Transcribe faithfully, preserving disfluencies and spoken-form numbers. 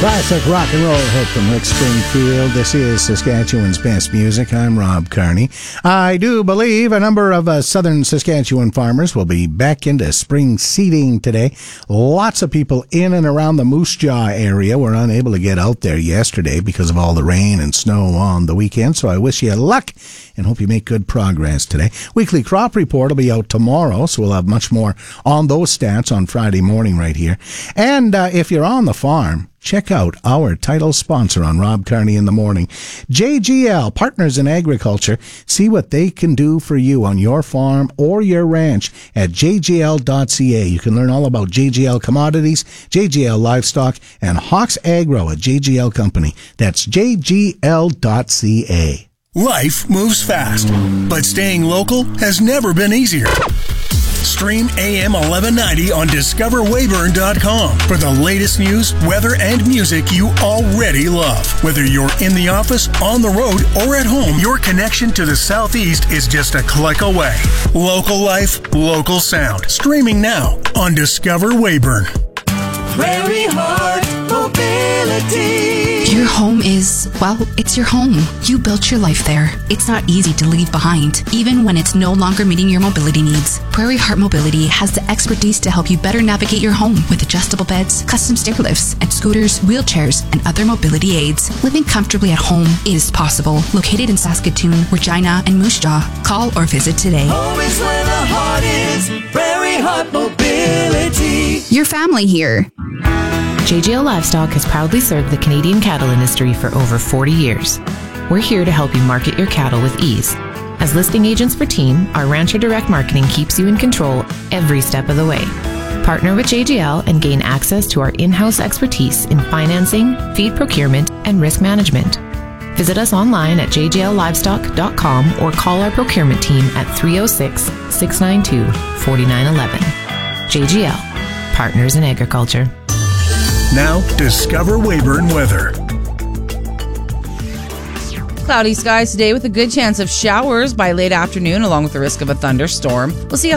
Classic rock and roll hit from Rick Springfield. This is Saskatchewan's best music. I'm Rob Carney. I do believe a number of uh, southern Saskatchewan farmers will be back into spring seeding today. Lots of people in and around the Moose Jaw area were unable to get out there yesterday because of all the rain and snow on the weekend, so I wish you luck and hope you make good progress today. Weekly crop report will be out tomorrow, so we'll have much more on those stats on Friday morning right here. And uh, if you're on the farm, check out our title sponsor on Rob Carney in the Morning, J G L, Partners in Agriculture. See what they can do for you on your farm or your ranch at j g l dot c a. You can learn all about J G L Commodities, J G L Livestock, and Hawks Agro, a J G L company. That's j g l dot c a. Life moves fast, but staying local has never been easier. Stream A M eleven ninety on discover weyburn dot com for the latest news, weather, and music you already love. Whether you're in the office, on the road, or at home, your connection to the Southeast is just a click away. Local life, local sound. Streaming now on Discover Weyburn. Prairie Heart Mobility. Your home is, well, it's your home. You built your life there. It's not easy to leave behind, even when it's no longer meeting your mobility needs. Prairie Heart Mobility has the expertise to help you better navigate your home with adjustable beds, custom stair lifts, and scooters, wheelchairs, and other mobility aids. Living comfortably at home is possible. Located in Saskatoon, Regina, and Moose Jaw. Call or visit today. Home is where the heart is. Prairie Heart Mobility. Your family here. J G L Livestock has proudly served the Canadian cattle industry for over forty years. We're here to help you market your cattle with ease. As listing agents for Team, our Rancher Direct Marketing keeps you in control every step of the way. Partner with J G L and gain access to our in-house expertise in financing, feed procurement, and risk management. Visit us online at j g l livestock dot com or call our procurement team at three oh six, six nine two, four nine one one. J G L, Partners in Agriculture. Now, Discover Weyburn weather. Cloudy skies today with a good chance of showers by late afternoon along with the risk of a thunderstorm. We'll see a